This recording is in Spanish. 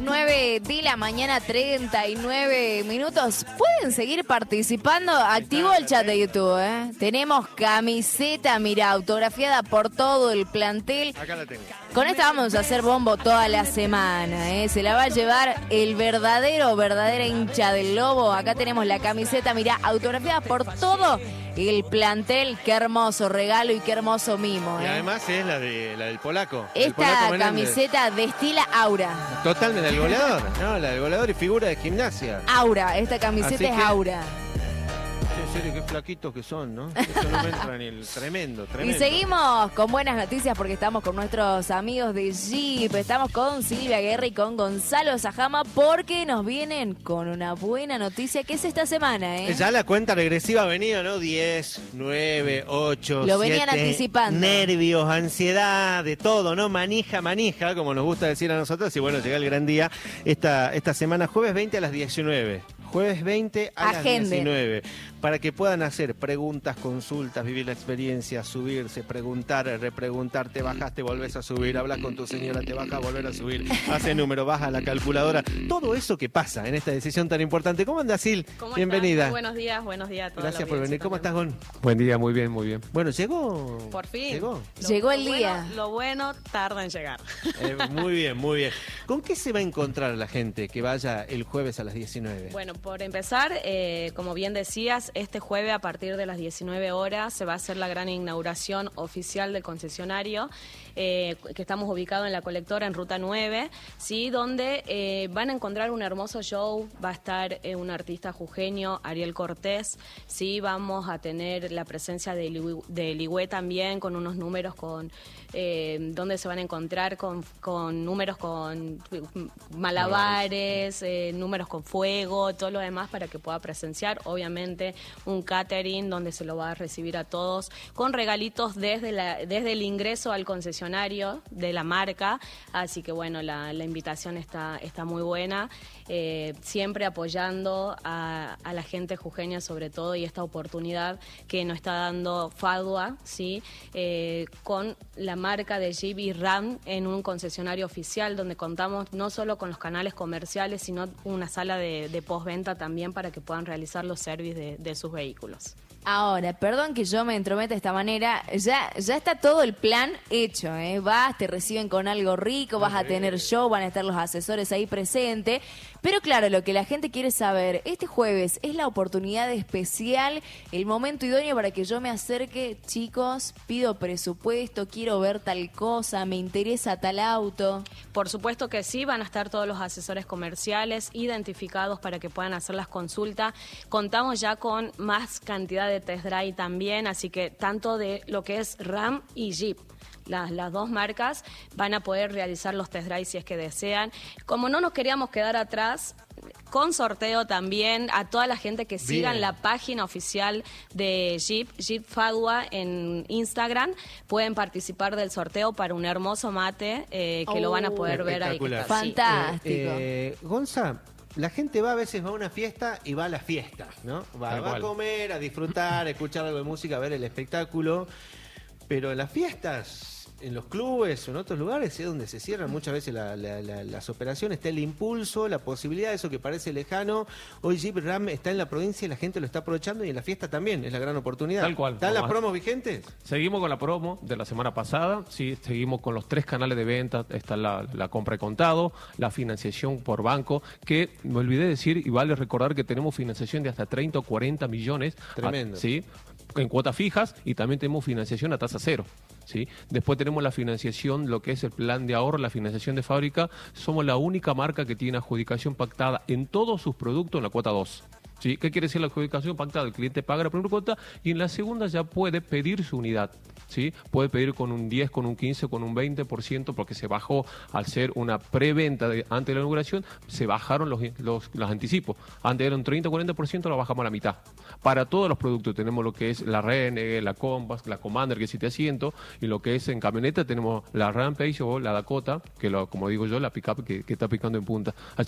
9 de la mañana, 39 minutos. Pueden seguir participando. Activo el chat de YouTube, ¿eh? Tenemos camiseta, mira, autografiada por todo el plantel. Acá la tengo. Con esta vamos a hacer bombo toda la semana, ¿eh? Se la va a llevar el verdadera hincha del Lobo. Acá tenemos la camiseta, mirá, autografiada por todo el plantel. Qué hermoso regalo y qué hermoso mimo, Y ¿eh? además es la del polaco. Esta camiseta destila aura. Totalmente, del goleador. No, la del goleador y figura de Gimnasia. Aura, esta camiseta Así es que- aura. En serio, qué flaquitos que son, ¿no? Eso no me entra ni el tremendo. Y seguimos con buenas noticias porque estamos con nuestros amigos de Jeep. Estamos con Silvia Guerra y con Gonzalo Sajama porque nos vienen con una buena noticia que es esta semana, ¿eh? Ya la cuenta regresiva venía, ¿no? 10, 9, 8, Lo venían 7, anticipando. Nervios, ansiedad, de todo, ¿no? Manija, como nos gusta decir a nosotros. Y bueno, llega el gran día esta semana, jueves 20 a las 19. Jueves 20 a Agenden. las 19. Para que puedan hacer preguntas, consultas, vivir la experiencia, subirse, preguntar, repreguntar, te bajas, te volvés a subir, hablas con tu señora, te bajas, volver a subir, hace número, baja la calculadora. Todo eso que pasa en esta decisión tan importante. ¿Cómo andas, Sil? ¿Cómo Bienvenida. estás? Buenos días a todos. Gracias por venir. ¿Cómo estás, Gon? Buen día, muy bien, muy bien. Bueno, llegó. Por fin. Llegó. Llegó el día. Lo bueno tarda en llegar. Muy bien, muy bien. ¿Con qué se va a encontrar la gente que vaya el jueves a las 19? Bueno, por empezar, como bien decías, este jueves a partir de las 19 horas se va a hacer la gran inauguración oficial del concesionario, que estamos ubicados en la colectora en Ruta 9, ¿sí? Donde van a encontrar un hermoso show. Va a estar un artista jujeño, Ariel Cortés, ¿sí? Vamos a tener la presencia de Ligüe también, con unos números donde se van a encontrar con números con malabares, números con fuego, todo lo demás para que pueda presenciar. Obviamente un catering donde se lo va a recibir a todos con regalitos desde el ingreso al concesionario de la marca. Así que bueno, la invitación está muy buena. Siempre apoyando a la gente jujeña sobre todo, y esta oportunidad que nos está dando Fadua, ¿sí? Con la marca de Jeep y Ram en un concesionario oficial donde contamos no solo con los canales comerciales, sino una sala de postventa también para que puedan realizar los servicios de sus vehículos. Ahora, perdón que yo me entrometa de esta manera, ya está todo el plan hecho, ¿eh? Vas, te reciben con algo rico, vas a tener show, van a estar los asesores ahí presentes. Pero claro, lo que la gente quiere saber, este jueves es la oportunidad especial, el momento idóneo para que yo me acerque. Chicos, pido presupuesto, quiero ver tal cosa, me interesa tal auto. Por supuesto que sí, van a estar todos los asesores comerciales identificados para que puedan hacer las consultas. Contamos ya con más cantidad de test drive también, así que tanto de lo que es Ram y Jeep. Las dos marcas van a poder realizar los test drive si es que desean. Como no nos queríamos quedar atrás, con sorteo también a toda la gente que sigan la página oficial de Jeep Fadua en Instagram, pueden participar del sorteo para un hermoso mate que lo van a poder ver ahí. Espectacular. Fantástico. Gonza, la gente a veces va a una fiesta y va a la fiesta, ¿no? Va a comer, a disfrutar, a escuchar algo de música, a ver el espectáculo. Pero en las fiestas, en los clubes o en otros lugares es donde se cierran muchas veces las operaciones, está el impulso, la posibilidad, eso que parece lejano. Hoy Jeep Ram está en la provincia y la gente lo está aprovechando, y en la fiesta también es la gran oportunidad. Tal cual. ¿Están las promos vigentes? Seguimos con la promo de la semana pasada, sí, seguimos con los 3 canales de venta. Está la compra de contado, la financiación por banco, que me olvidé decir y vale recordar que tenemos financiación de hasta 30 o 40 millones. Tremendo. Sí, en cuotas fijas, y también tenemos financiación a tasa cero. ¿Sí? Después tenemos la financiación, lo que es el plan de ahorro, la financiación de fábrica. Somos la única marca que tiene adjudicación pactada en todos sus productos en la cuota 2. ¿Sí? ¿Qué quiere decir la adjudicación pactada? El cliente paga la primera cuota y en la segunda ya puede pedir su unidad. ¿Sí? Puede pedir con un 10, con un 15, con un 20%, porque se bajó al ser una preventa antes de la inauguración, se bajaron los anticipos. Antes era un 30 o 40%, lo bajamos a la mitad. Para todos los productos tenemos lo que es la Renegade, la Compass, la Commander, que es 7 asientos, y lo que es en camioneta tenemos la Rampage o la Dakota, que como digo yo, la pickup que está picando en punta. Así